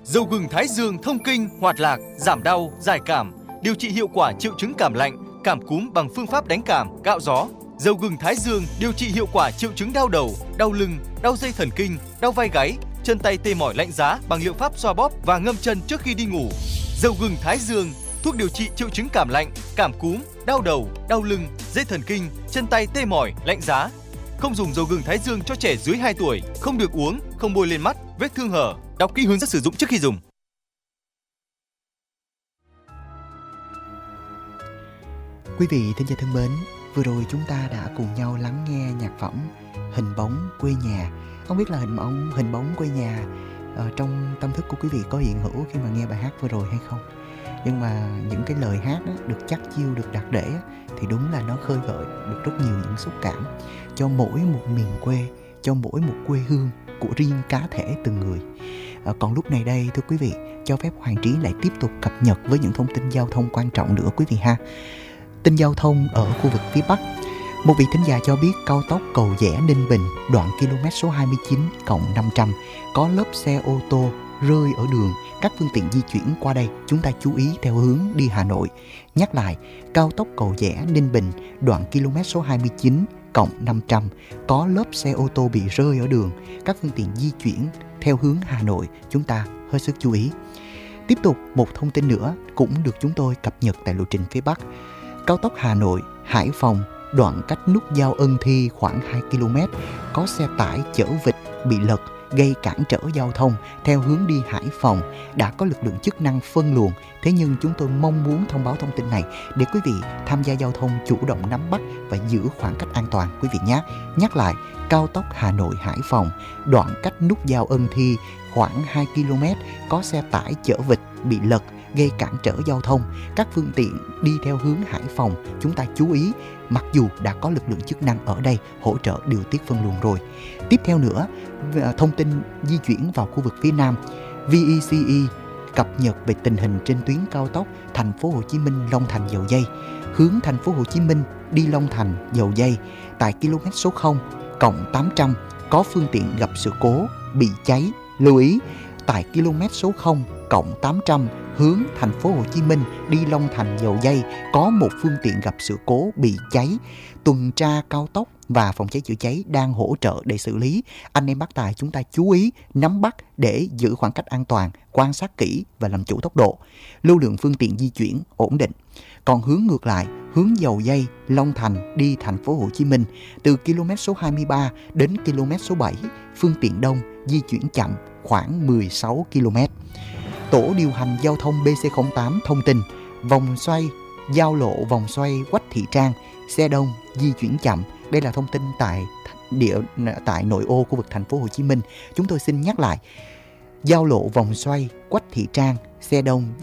Dầu gừng Thái Dương thông kinh, hoạt lạc, giảm đau, giải cảm, điều trị hiệu quả triệu chứng cảm lạnh, cảm cúm bằng phương pháp đánh cảm, cạo gió. Dầu gừng Thái Dương điều trị hiệu quả triệu chứng đau đầu, đau lưng, đau dây thần kinh, đau vai gáy, chân tay tê mỏi lạnh giá bằng liệu pháp xoa bóp và ngâm chân trước khi đi ngủ. Dầu gừng Thái Dương, thuốc điều trị triệu chứng cảm lạnh, cảm cúm, đau đầu, đau lưng, dây thần kinh, chân tay tê mỏi, lạnh giá. Không dùng dầu gừng Thái Dương cho trẻ dưới 2 tuổi, không được uống, không bôi lên mắt, vết thương hở. Đọc kỹ hướng dẫn sử dụng trước khi dùng. Quý vị thính giả thân mến, vừa rồi chúng ta đã cùng nhau lắng nghe nhạc phẩm Hình bóng quê nhà. Không biết là hình bóng quê nhà trong tâm thức của quý vị có hiện hữu khi mà nghe bài hát vừa rồi hay không? Nhưng mà những cái lời hát đó, được chắt chiu, được đặt để thì đúng là nó khơi gợi được rất nhiều những xúc cảm cho mỗi một miền quê, cho mỗi một quê hương của riêng cá thể từng người. Còn lúc này đây thưa quý vị, cho phép Hoàng Trí lại tiếp tục cập nhật với những thông tin giao thông quan trọng nữa quý vị ha. Tin giao thông ở khu vực phía Bắc. Một vị thính giả cho biết cao tốc Cầu Giẽ Ninh Bình đoạn km số 29 + 500 có lớp xe ô tô rơi ở đường, các phương tiện di chuyển qua đây chúng ta chú ý theo hướng đi Hà Nội. Nhắc lại, cao tốc Cầu Giẽ Ninh Bình đoạn km số 29 + 500 có lớp xe ô tô bị rơi ở đường, các phương tiện di chuyển theo hướng Hà Nội chúng ta hết sức chú ý. Tiếp tục một thông tin nữa cũng được chúng tôi cập nhật tại lộ trình phía Bắc. Cao tốc Hà Nội Hải Phòng đoạn cách nút giao Ân Thi khoảng 2 km có xe tải chở vịt bị lật gây cản trở giao thông theo hướng đi Hải Phòng. Đã có lực lượng chức năng phân luồng, thế nhưng chúng tôi mong muốn thông báo thông tin này để quý vị tham gia giao thông chủ động nắm bắt và giữ khoảng cách an toàn quý vị nhé. Nhắc lại, cao tốc Hà Nội Hải Phòng đoạn cách nút giao Ân Thi khoảng 2 km có xe tải chở vịt bị lật gây cản trở giao thông, các phương tiện đi theo hướng Hải Phòng chúng ta chú ý, mặc dù đã có lực lượng chức năng ở đây hỗ trợ điều tiết phân luồng rồi. Tiếp theo nữa, thông tin di chuyển vào khu vực phía Nam. VECE cập nhật về tình hình trên tuyến cao tốc Thành phố Hồ Chí Minh Long Thành Dầu Giây, hướng Thành phố Hồ Chí Minh đi Long Thành Dầu Giây tại km số 0 + 800 có phương tiện gặp sự cố bị cháy. Lưu ý, tại km số 0 + 800 hướng Thành phố Hồ Chí Minh đi Long Thành Dầu Giây có một phương tiện gặp sự cố bị cháy. Tuần tra cao tốc và phòng cháy chữa cháy đang hỗ trợ để xử lý. Anh em bác tài chúng ta chú ý nắm bắt để giữ khoảng cách an toàn, quan sát kỹ và làm chủ tốc độ. Lưu lượng phương tiện di chuyển ổn định. Còn hướng ngược lại, hướng Dầu Giây Long Thành đi Thành phố Hồ Chí Minh từ km số 23 đến km số 7 phương tiện đông, di chuyển chậm khoảng 16 km. Tổ điều hành giao thông BC08 thông tin vòng xoay giao lộ vòng xoay Quách Thị Trang xe đông di chuyển chậm. Đây là thông tin tại nội ô khu vực Thành phố Hồ Chí Minh. Chúng tôi xin nhắc lại, giao lộ vòng xoay Quách Thị Trang xe đông